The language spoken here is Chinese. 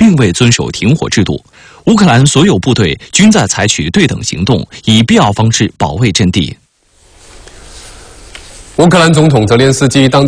并未遵守停火制度。乌克兰所有部队均在采取对等行动，以必要方式保卫阵地。 乌克兰总统泽连斯基当